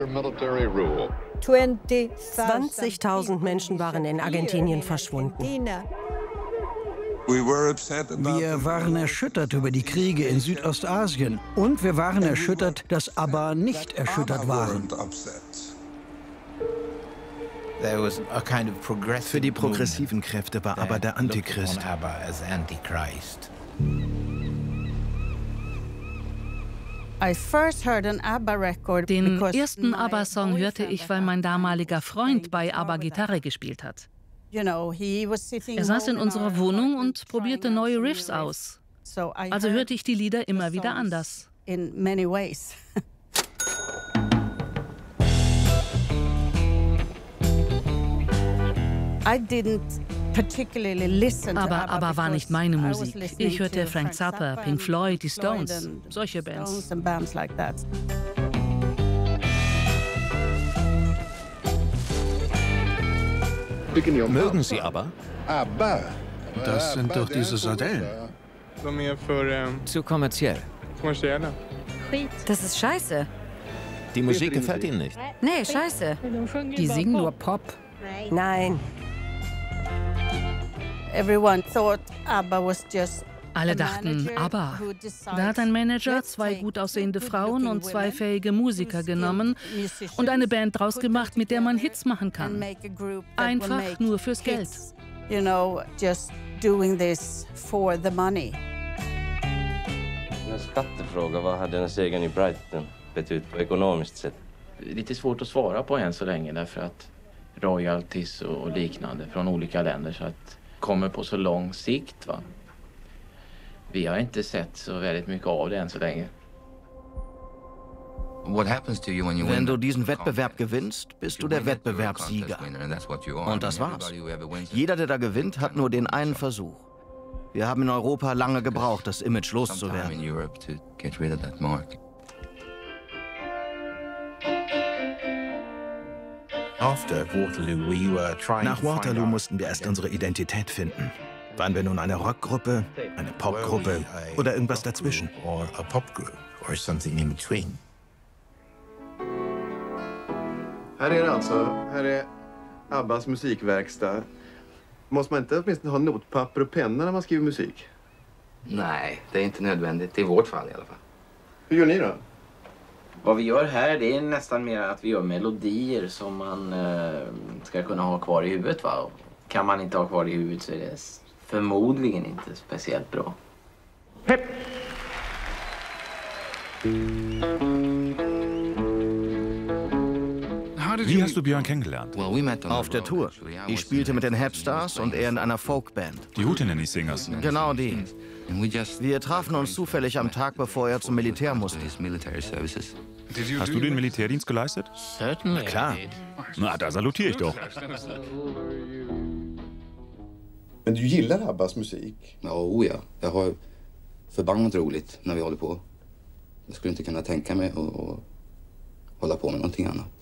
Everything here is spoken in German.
20.000 Menschen waren in Argentinien verschwunden. Wir waren erschüttert über die Kriege in Südostasien und wir waren erschüttert, dass ABBA nicht erschüttert waren. Für die progressiven Kräfte war ABBA der Antichrist. Den ersten ABBA-Song hörte ich, weil mein damaliger Freund bei ABBA Gitarre gespielt hat. Er saß in unserer Wohnung und probierte neue Riffs aus. Also hörte ich die Lieder immer wieder anders. Aber ABBA war nicht meine Musik. Ich hörte Frank Zappa, Pink Floyd, die Stones, solche Bands. Mögen Sie ABBA? Das sind doch diese Sardellen. Zu kommerziell. Das ist scheiße. Die Musik gefällt Ihnen nicht? Nee, scheiße. Die singen nur Pop. Nein. Alle dachten, ABBA. Da hat ein Manager 2 gut aussehende Frauen und 2 fähige Musiker genommen und eine Band draus gemacht, mit der man Hits machen kann. Einfach nur fürs Geld. Skattefråga, vad hade en segern i Brighton betytt på ekonomiskt sätt? Lite svårt att svara på än så länge därför att royalties och liknande från olika länder så att kommer på så lång sikt va. Vi har inte sett så väldigt mycket av det än så länge. Wenn du diesen Wettbewerb gewinnst, bist du der Wettbewerbssieger. Und das war's. Jeder, der da gewinnt, hat nur den einen Versuch. Wir haben in Europa lange gebraucht, das Image loszuwerden. Nach Waterloo mussten wir erst unsere Identität finden. Waren wir nun eine Rockgruppe, eine Popgruppe oder irgendwas dazwischen? Här är det alltså. Här är ABBAs musikverkstad. Måste man inte åtminstone ha notpapper och penna när man skriver musik? Nej, det är inte nödvändigt. I vårt fall i alla fall. Hur gör ni då? Vad vi gör här det är nästan mer att vi gör melodier som man ska kunna ha kvar i huvudet va. Kan man inte ha kvar i huvudet så är det förmodligen inte speciellt bra. Hepp. Wie hast du Björn kennengelernt? Auf der Tour. Ich spielte mit den Hepstars und er in einer Folkband. Die Hootenanny Singers. Genau die. Wir trafen uns zufällig am Tag, bevor er zum Militär musste. Hast du den Militärdienst geleistet? Na klar. Na, da salutiere ich doch. Men du gillar ABBAs musik? Ja, ja. Jag har förbannat roligt när vi håller på. Jag skulle inte kunna tänka mig att hålla på med någonting annat.